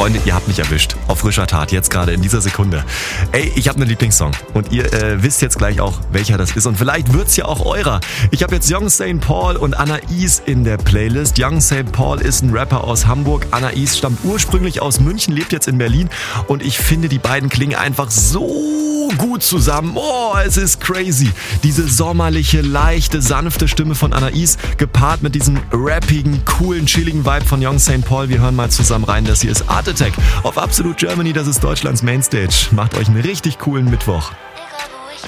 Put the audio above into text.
Freunde, ihr habt mich erwischt. Auf frischer Tat, jetzt gerade in dieser Sekunde. Ey, ich habe einen Lieblingssong und ihr wisst jetzt gleich auch, welcher das ist. Und vielleicht wird's ja auch eurer. Ich habe jetzt Young St. Paul und Anais in der Playlist. Young St. Paul ist ein Rapper aus Hamburg. Anais stammt ursprünglich aus München, lebt jetzt in Berlin. Und ich finde, die beiden klingen einfach so gut zusammen. Oh, es ist crazy. Diese sommerliche, leichte, sanfte Stimme von Anais, gepaart mit diesem rappigen, coolen, chilligen Vibe von Young St. Paul. Wir hören mal zusammen rein. Das hier ist Art Attack auf Absolute Germany. Das ist Deutschlands Mainstage. Macht euch einen richtig coolen Mittwoch.